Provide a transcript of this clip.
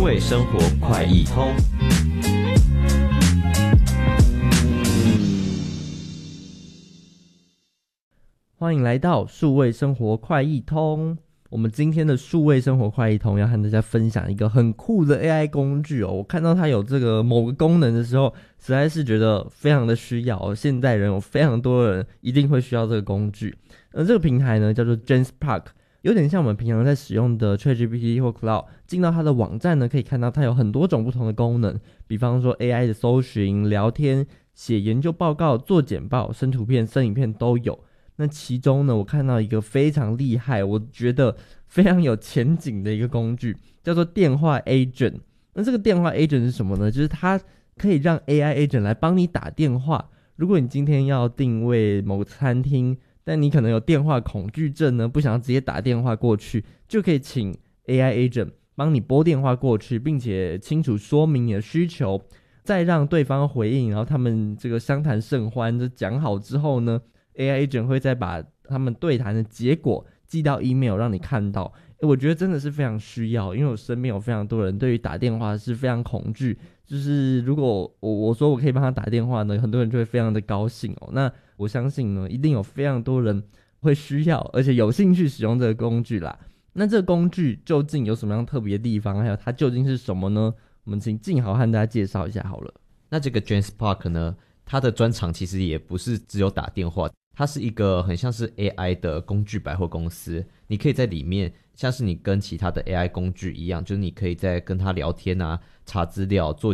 数位生活快易通。 欢迎来到数位生活快易通。我们今天的数位生活快易通要和大家分享一个很酷的 AI 工具哦。我看到它有这个某个功能的时候，实在是觉得非常的需要哦。现代人有非常多的人一定会需要这个工具。这个平台呢叫做 Genspark， 有点像我们平常在使用的 ChatGPT 或 Claude。进到它的网站呢，可以看到它有很多种不同的功能，比方说 AI 的搜寻、聊天、写研究报告、做简报、生图片、生影片都有。那其中呢，我看到一个非常厉害，我觉得非常有前景的一个工具，叫做电话 agent。那这个电话 agent 是什么呢？就是它可以让 AI agent 来帮你打电话。如果你今天要定位某个餐厅，但你可能有电话恐惧症呢，不想要直接打电话过去，就可以请 AI agent 帮你拨电话过去，并且清楚说明你的需求，再让对方回应，然后他们这个相谈甚欢，就讲好之后呢，AI agent 会再把他们对谈的结果寄到 email 让你看到。我觉得真的是非常需要，因为我身边有非常多人对于打电话是非常恐惧，就是如果我说我可以帮他打电话呢，很多人就会非常的高兴哦。那我相信呢，一定有非常多人会需要而且有兴趣使用这个工具啦。那这个工具究竟有什么样特别的地方，还有它究竟是什么呢？我们请静豪和大家介绍一下好了。 那这个 Genspark 呢，它的专长其实也不是只有打电话，它是一个很像是 AI 的工具百货公司。你可以在里面像是你跟其他的 AI 工具一样，就是你可以在跟它聊天啊、查资料、做